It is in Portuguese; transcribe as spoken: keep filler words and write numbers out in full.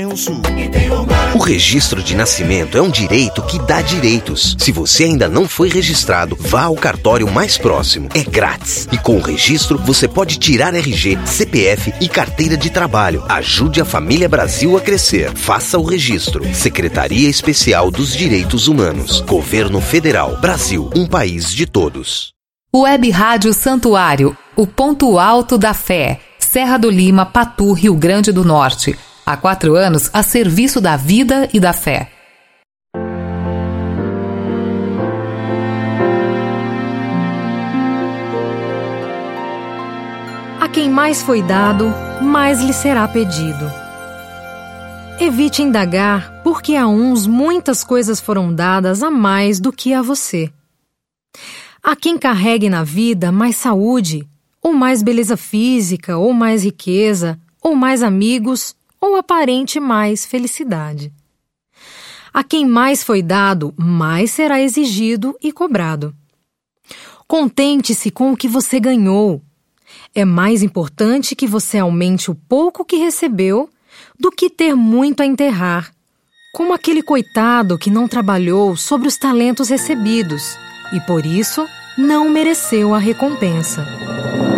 O registro de nascimento é um direito que dá direitos. Se você ainda não foi registrado, vá ao cartório mais próximo. É grátis. E com o registro, você pode tirar R G, C P F e carteira de trabalho. Ajude a família Brasil a crescer. Faça o registro. Secretaria Especial dos Direitos Humanos. Governo Federal. Brasil, um país de todos. Web Rádio Santuário, o ponto alto da fé. Serra do Lima, Patu, Rio Grande do Norte. Há quatro anos, a serviço da vida e da fé. A quem mais foi dado, mais lhe será pedido. Evite indagar, porque a uns muitas coisas foram dadas a mais do que a você. A quem carregue na vida mais saúde, ou mais beleza física, ou mais riqueza, ou mais amigos, ou aparente mais felicidade. A quem mais foi dado, mais será exigido e cobrado. Contente-se com o que você ganhou. É mais importante que você aumente o pouco que recebeu do que ter muito a enterrar, como aquele coitado que não trabalhou sobre os talentos recebidos e, por isso, não mereceu a recompensa.